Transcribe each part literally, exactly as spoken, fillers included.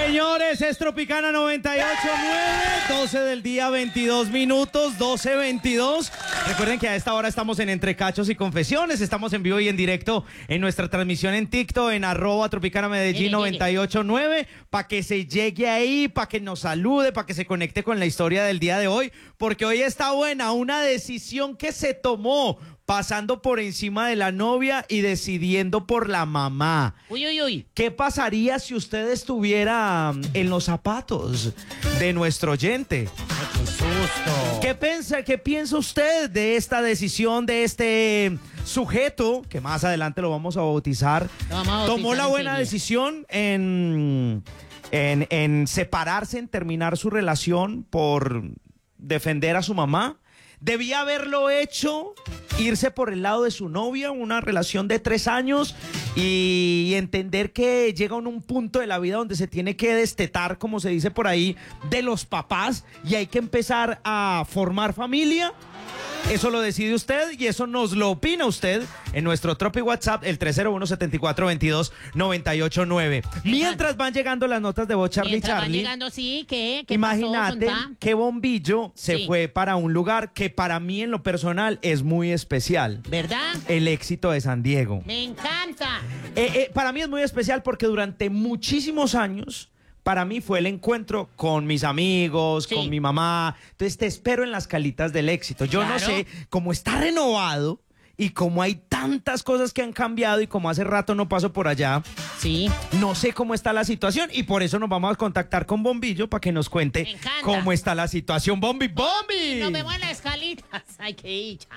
Señores, es Tropicana noventa y ocho punto nueve, doce del día, veintidós minutos, doce veintidós. Recuerden que a esta hora estamos en Entre Cachos y Confesiones, estamos en vivo y en directo en nuestra transmisión en TikTok, en arroba Tropicana Medellín noventa y ocho punto nueve, para que se llegue ahí, para que nos salude, para que se conecte con la historia del día de hoy, porque hoy está buena, una decisión que se tomó pasando por encima de la novia y decidiendo por la mamá. Uy, uy, uy. ¿Qué pasaría si usted estuviera en los zapatos de nuestro oyente? Ay, qué susto. ¿Qué piensa, qué piensa usted de esta decisión de este sujeto, que más adelante lo vamos a bautizar? Lo vamos a bautizar Tomó la buena enseguida. decisión en, en, en separarse, en terminar su relación por defender a su mamá. Debía haberlo hecho, irse por el lado de su novia, una relación de tres años y entender que llega en un punto de la vida donde se tiene que destetar, como se dice por ahí, de los papás y hay que empezar a formar familia. Eso lo decide usted y eso nos lo opina usted en nuestro Tropi WhatsApp, el tres cero uno, siete cuatro, dos dos, nueve ocho nueve. Mientras van llegando las notas de voz, Charlie Mientras van Charlie. llegando, sí, ¿qué? ¿Qué Imagínate pasó, Contá? que Bombillo se Sí. fue para un lugar que para mí en lo personal es muy especial. ¿Verdad? El éxito de San Diego. Me encanta. Eh, eh, para mí es muy especial porque durante muchísimos años, para mí fue el encuentro con mis amigos, Sí. con mi mamá. Entonces te espero en las calitas del éxito. Yo no Claro. sé, cómo está renovado y como hay tantas cosas que han cambiado y como hace rato no paso por allá, Sí. no sé cómo está la situación y por eso nos vamos a contactar con Bombillo para que nos cuente Me encanta. cómo está la situación. ¡Bombi, Bombi! Nos vemos en las escalitas. Ay, qué dicha.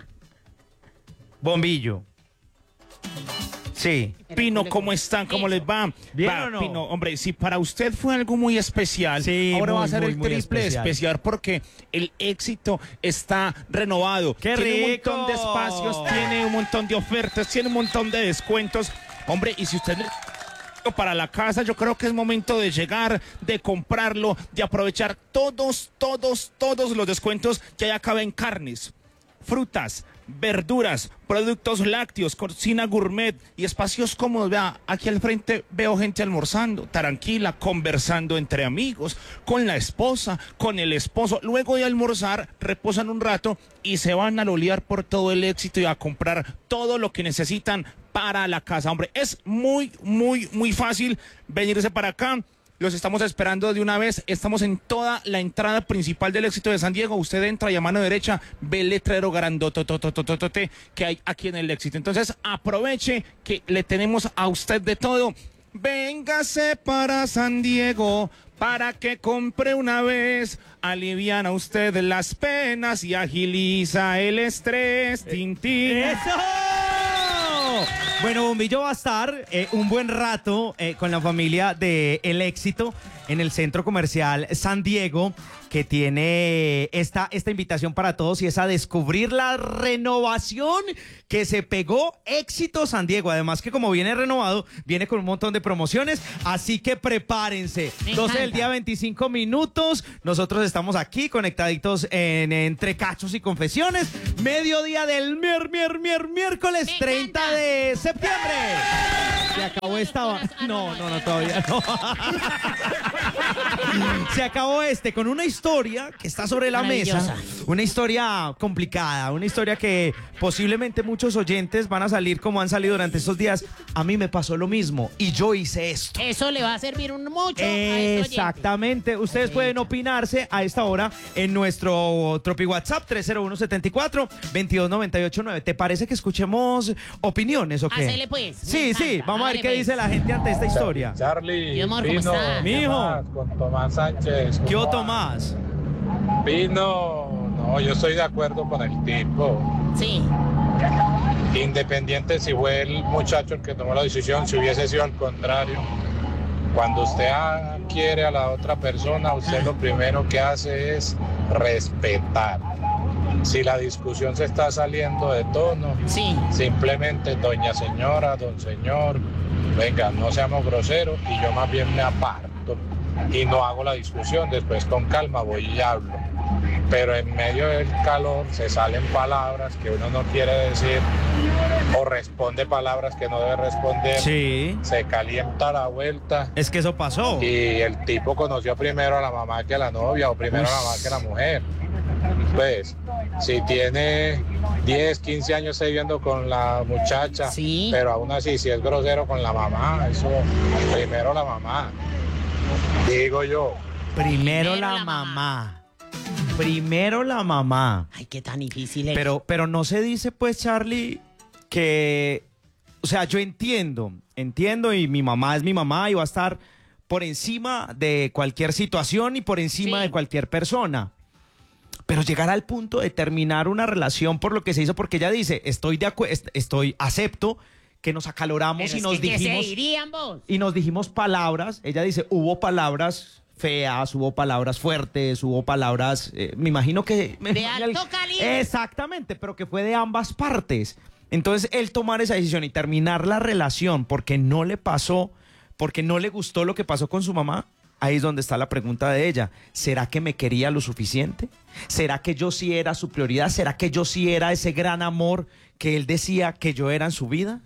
Bombillo. Sí. Pino, ¿cómo están? ¿Cómo les va? ¿Bien Va, o no? Pino, hombre, si para usted fue algo muy especial, Sí, ahora va a muy, ser muy, el muy triple especial. especial. porque el éxito está renovado. ¡Qué Tiene un rico! montón de espacios, tiene un montón de ofertas, tiene un montón de descuentos. Hombre, y si usted para la casa, yo creo que es momento de llegar, de comprarlo, de aprovechar todos, todos, todos los descuentos que hay acá en carnes, frutas, verduras, productos lácteos, cocina gourmet y espacios cómodos. Vea, aquí al frente veo gente almorzando, tranquila, conversando entre amigos, con la esposa, con el esposo. Luego de almorzar, reposan un rato y se van a lolear por todo el éxito y a comprar todo lo que necesitan para la casa. Hombre, es muy, muy, muy fácil venirse para acá. Los estamos esperando de una vez. Estamos en toda la entrada principal del éxito de San Diego. Usted entra y a mano derecha ve el letrero grandotototototote que hay aquí en el éxito. Entonces aproveche que le tenemos a usted de todo. Véngase para San Diego para que compre una vez. Aliviana usted las penas y agiliza el estrés. Tintín. ¡Eso! Bueno, Bombillo va a estar eh, un buen rato eh, con la familia de El Éxito en el Centro Comercial San Diego, que tiene esta, esta invitación para todos y es a descubrir la renovación que se pegó Éxito San Diego. Además que como viene renovado, viene con un montón de promociones, así que prepárense. Me doce del encanta. día, veinticinco minutos. Nosotros estamos aquí conectaditos en Entre Cachos y Confesiones. Mediodía del mier, mier, mier, miércoles Me treinta encanta. de septiembre. Se acabó esta... No, no, no, todavía no. Se acabó este con una historia que está sobre la mesa. Maravillosa. Una historia complicada, una historia que posiblemente muchos oyentes van a salir como han salido durante estos días. A mí me pasó lo mismo y yo hice esto. Eso le va a servir un mucho a este oyente. Exactamente. Ustedes pueden opinarse a esta hora en nuestro Tropi WhatsApp tres cero uno, siete cuatro, dos dos, nueve ocho nueve. ¿Te parece que escuchemos opiniones o qué? Hacele, pues. Me Sí, sí. encanta. Vamos a ver Hágale, qué pues. dice la gente ante esta historia. Charlie, Mi amor, ¿cómo Pino, está? Mijo. Tomás, con Tomás Sánchez. ¿Qué ¿cómo o va? Tomás? Pino, no, yo estoy de acuerdo con el tipo. Sí. Independiente si fue el muchacho el que tomó la decisión, si hubiese sido al contrario. Cuando usted ah, quiere a la otra persona, usted lo primero que hace es respetar. Si la discusión se está saliendo de tono, Sí. simplemente doña señora, don señor, venga, no seamos groseros y yo más bien me aparto y no hago la discusión, después con calma voy y hablo. Pero en medio del calor se salen palabras que uno no quiere decir o responde palabras que no debe responder, Sí. se calienta la vuelta Es que eso pasó. y el tipo conoció primero a la mamá que a la novia o primero a la mamá que a la mujer. Pues, si tiene diez, quince años viviendo con la muchacha, Sí. pero aún así, si es grosero con la mamá, eso, primero la mamá. Digo yo. Primero Primero la la mamá. mamá. Primero la mamá. Ay, qué tan difícil es. Pero, pero no se dice, pues, Charlie, que... O sea, yo entiendo, entiendo y mi mamá es mi mamá y va a estar por encima de cualquier situación y por encima Sí. de cualquier persona. Pero llegar al punto de terminar una relación por lo que se hizo, porque ella dice, estoy de acuerdo, estoy, acepto que nos acaloramos Pero y es nos que, ¿qué dijimos... se dirían vos? Y nos dijimos palabras, ella dice, hubo palabras feas, hubo palabras fuertes, hubo palabras, eh, me imagino que... De alto calibre. Exactamente, pero que fue de ambas partes. Entonces, él tomar esa decisión y terminar la relación porque no le pasó, porque no le gustó lo que pasó con su mamá, ahí es donde está la pregunta de ella. ¿Será que me quería lo suficiente? ¿Será que yo sí era su prioridad? ¿Será que yo sí era ese gran amor que él decía que yo era en su vida?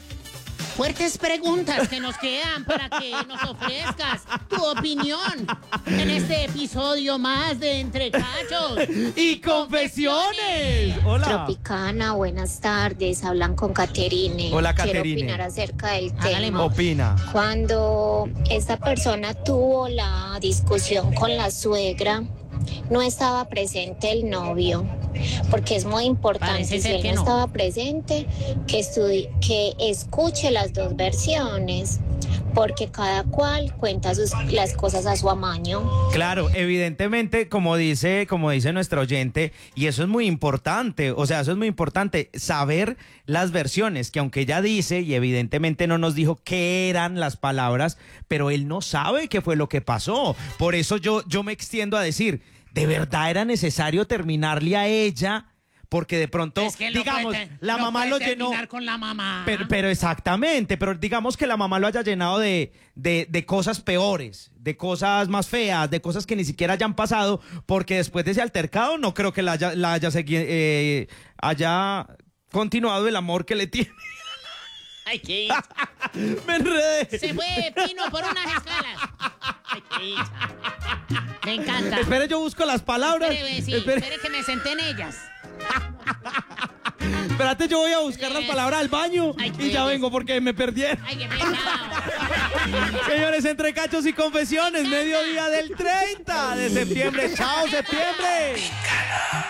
Fuertes preguntas que nos quedan para que nos ofrezcas tu opinión en este episodio más de Entre Cachos ¡Y confesiones! Hola. Tropicana, buenas tardes. Hablan con Caterine. Hola, Quiero Caterine. opinar acerca del Hágale, tema. mo. Opina. Cuando esta persona tuvo la discusión con la suegra, no estaba presente el novio, porque es muy importante, Parece si ser él que no no. estaba presente, que, estudi- que escuche las dos versiones, porque cada cual cuenta sus, las cosas a su amaño. Claro, evidentemente, como dice, como dice nuestro oyente, y eso es muy importante, o sea, eso es muy importante, saber las versiones, que aunque ella dice, y evidentemente no nos dijo qué eran las palabras, pero él no sabe qué fue lo que pasó. Por eso yo, yo me extiendo a decir, ¿de verdad era necesario terminarle a ella? Porque de pronto, Es que lo digamos, puede- la lo mamá puede lo llenó... terminar con la mamá. Pero, pero exactamente, pero digamos que la mamá lo haya llenado de, de, de cosas peores, de cosas más feas, de cosas que ni siquiera hayan pasado, porque después de ese altercado no creo que la haya, la haya, segui- eh, haya continuado el amor que le tiene. Ay, qué Me enredé. Se fue Pino por unas escalas. Ay, qué dicha. Me encanta. Espere, yo busco las palabras. Espere, sí, Espere, espere que me senté en ellas. espérate, yo voy a buscar las palabras al baño Ay, y ya qué- vengo porque me perdieron. Ay, qué pesado. Señores, entre cachos y confesiones, mediodía del treinta de septiembre. ¡Chao, septiembre!